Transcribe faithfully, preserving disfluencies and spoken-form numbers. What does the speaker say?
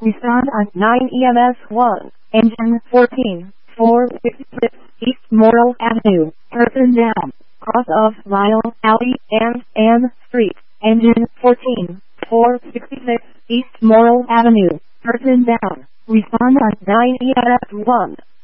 Respond on nine E M S one. Engine fourteen, four sixty-six East Morrill Avenue, Person down. Cross of Lyle Alley and Ann Street. Engine fourteen, four sixty-six East Morrill Avenue, Person down. Respond on nine E M S one.